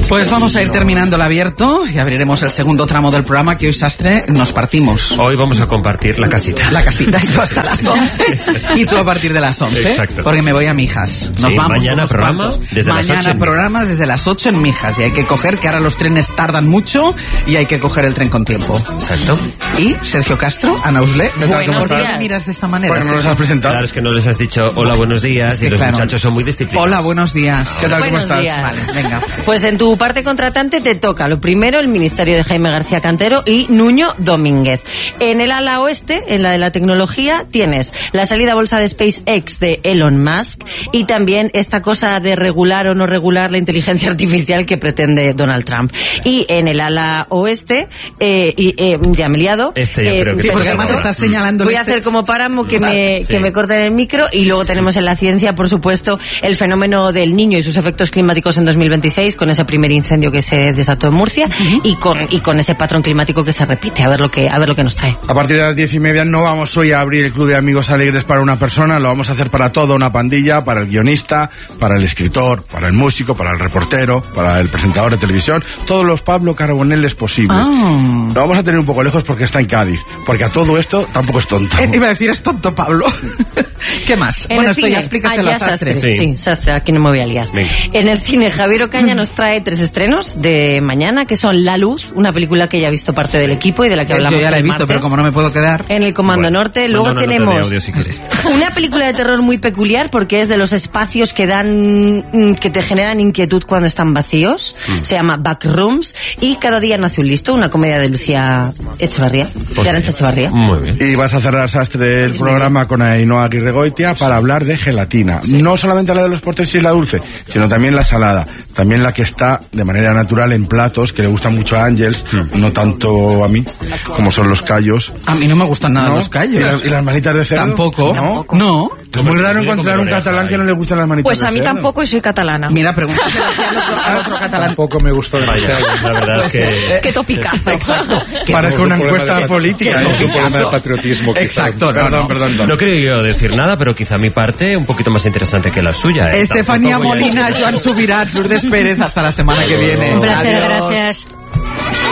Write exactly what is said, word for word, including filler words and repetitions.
Pues vamos a ir terminando el abierto y abriremos el segundo tramo del programa, que hoy, Sastre, nos partimos. Hoy vamos a compartir la casita. La casita, yo hasta las once y tú a partir de las once. Exacto. Porque me voy a Mijas. Nos sí, vamos. Mañana programa cuantos. desde mañana las ocho. programa desde las ocho en Mijas. Y hay que coger, que ahora los trenes tardan mucho y hay que coger el tren con tiempo. Exacto. Y Sergio Castro, Ana Usle. Buenos ¿Por qué días. me miras de esta manera? Bueno, no los has presentado. Claro, es que no les has dicho hola, buenos días, Es que, y los claro. muchachos son muy disciplinados. Hola, buenos días. ¿Qué tal? ¿Cómo Buenos estás? días. Vale, venga. Pues en tu parte contratante te toca lo primero el ministerio de Jaime García Cantero y Nuño Domínguez. En el ala oeste, en la de la tecnología, tienes la salida a bolsa de SpaceX de Elon Musk y también esta cosa de regular o no regular la inteligencia artificial que pretende Donald Trump. Y en el ala oeste, eh, y, eh, ya me he liado. Este yo eh, creo que Sí, sí, porque Pero- además estás señalando Voy el a este- hacer como Páramo que me, Sí. que me corten el micro, y luego tenemos en la ciencia, por supuesto, el fenómeno del Niño y sus efectos climáticos en dos mil veintiséis, con ese primer incendio que se desató en Murcia, uh-huh. y con y con ese patrón climático que se repite. A ver lo que a ver lo que nos trae. A partir de las diez y media no vamos hoy a abrir el Club de Amigos Alegres para una persona, lo vamos a hacer para toda una pandilla, para el guionista, para el escritor, para el músico, para el reportero, para el presentador de televisión, todos los Pablo Carboneles posibles. Ah. Lo vamos a tener un poco lejos porque está en Cádiz, porque a todo esto tampoco es tonto. Eh, iba a decir, es tonto, Pablo. ¿Qué más? En bueno, el esto cine, ya explícaselo ah, a ya, Sastre. Sastre. Sí. Sí, Sastre, aquí no me voy a liar. Venga. En el cine, Javier Ocaña nos trae tres estrenos de mañana, que son La Luz, una película que ya ha visto parte del equipo y de la que hablamos Yo ya la he el visto, martes. pero como no me puedo quedar... En el Comando Bueno, Norte. Luego manda una nota de tenemos audio si quieres. una película de terror muy peculiar, porque es de los espacios que dan mm, que te generan inquietud cuando están vacíos. Mm. Se llama Backrooms. Y Cada día nace un listo, una comedia de Lucía Echevarría, de Arantxa Echevarría. Muy bien. Y vas a cerrar, Sastre, el programa con Ainhoa Aguirregoitia para hablar de gelatina. Sí. No solamente la de los postres y la dulce, sino también la salada. También la que está de manera natural en platos, que le gustan mucho a Ángels, mm. no tanto a mí, como son los callos. A mí no me gustan nada ¿No? los callos. ¿Y, la, ¿Y las manitas de cerdo? Tampoco. ¿No? No. Es muy raro encontrar un catalán que no le gusten las manitas Pues de a mí cerdo. tampoco, y soy catalana. Mira, pregúntate al otro, al otro catalán. Tampoco me gustó demasiado. La verdad es que... Qué topicazo. Exacto. Parece una un problema encuesta de- política. que ¿eh? no, un problema de patriotismo. quizá. Exacto, no, Perdón, no. perdón, perdón. No quería yo decir nada, pero quizá mi parte un poquito más interesante que la suya. ¿eh? Estefanía Tampoco voy a- Molina, Joan Subirats, Lourdes Pérez, hasta la semana que viene. Un placer, Adiós. gracias.